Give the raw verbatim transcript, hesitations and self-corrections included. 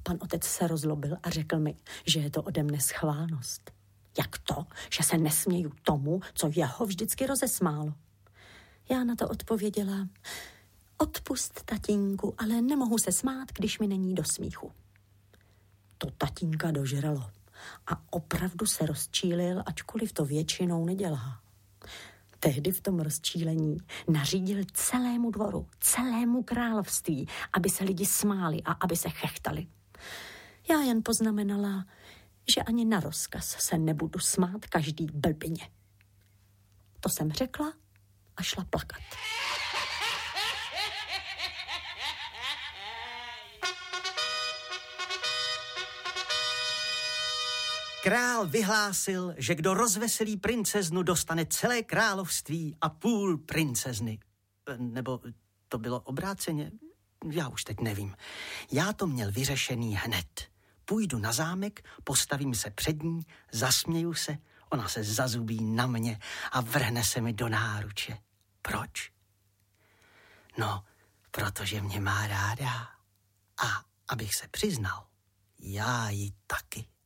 Pan otec se rozlobil a řekl mi, že je to ode mne schválnost. Jak to, že se nesměju tomu, co jeho vždycky rozesmálo? Já na to odpověděla, odpust, tatínku, ale nemohu se smát, když mi není do smíchu. To tatínka dožralo a opravdu se rozčílil, ačkoliv to většinou nedělá. Tehdy v tom rozčílení nařídil celému dvoru, celému království, aby se lidi smáli a aby se chechtali. Já jen poznamenala, že ani na rozkaz se nebudu smát každý blbině. To jsem řekla a šla plakat. Král vyhlásil, že kdo rozveselí princeznu, dostane celé království a půl princezny. Nebo to bylo obráceně? Já už teď nevím. Já to měl vyřešený hned. Půjdu na zámek, postavím se před ní, zasměju se, ona se zazubí na mě a vrhne se mi do náruče. Proč? No, protože mě má ráda. A abych se přiznal, já ji taky.